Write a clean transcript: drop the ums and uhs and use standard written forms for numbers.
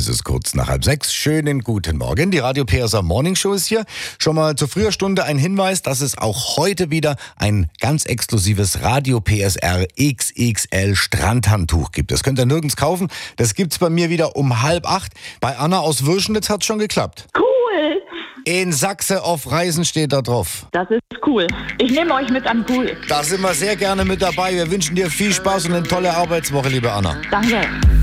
Es ist kurz nach 5:30. Schönen guten Morgen. Die Radio PSR Morning Show ist hier. Schon mal zur früher Stunde ein Hinweis, dass es auch heute wieder ein ganz exklusives Radio PSR XXL Strandhandtuch gibt. Das könnt ihr nirgends kaufen. Das gibt's bei mir wieder um 7:30. Bei Anna aus Würschenitz hat's schon geklappt. Cool. In Sachse auf Reisen steht da drauf. Das ist cool. Ich nehme euch mit an den Pool. Da sind wir sehr gerne mit dabei. Wir wünschen dir viel Spaß und eine tolle Arbeitswoche, liebe Anna. Danke.